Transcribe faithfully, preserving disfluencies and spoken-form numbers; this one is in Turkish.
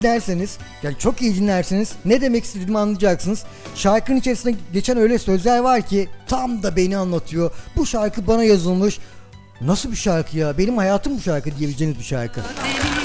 derseniz, yani çok iyi dinlerseniz ne demek istediğimi anlayacaksınız. Şarkının içerisinde geçen öyle sözler var ki tam da beni anlatıyor. Bu şarkı bana yazılmış. Nasıl bir şarkı ya? Benim hayatım bu şarkı diyebileceğiniz bir şarkı.